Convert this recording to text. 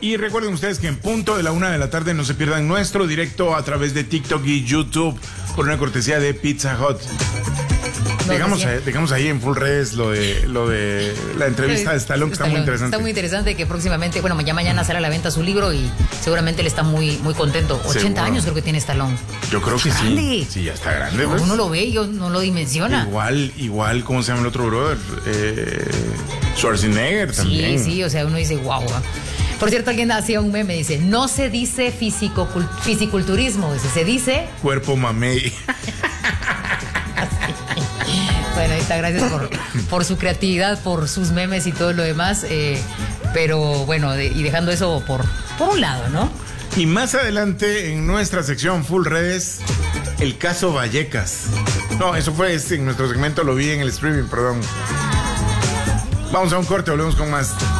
Y recuerden ustedes que en punto de la 1:00 p.m. no se pierdan nuestro directo a través de TikTok y YouTube por una cortesía de Pizza Hut. Dejamos ahí en Full Redes lo de la entrevista de Stallone, que está muy interesante. Está muy interesante, que próximamente, bueno, ya mañana sale a la venta su libro y seguramente él está muy, muy contento. 80 años creo que tiene Stallone. Yo creo que grande. Sí, ya está grande. Pues. Uno lo ve y no lo dimensiona. Igual, ¿cómo se llama el otro brother? Schwarzenegger también. Sí, o sea, uno dice, wow. Por cierto, alguien hacía un meme, dice, no se dice fisiculturismo, se dice... Cuerpo mamey. Bueno, ahí está, gracias por su creatividad, por sus memes y todo lo demás, pero bueno, y dejando eso por un lado, ¿no? Y más adelante en nuestra sección Full Redes, el caso Vallecas. No, eso fue en nuestro segmento, lo vi en el streaming, perdón. Vamos a un corte, volvemos con más.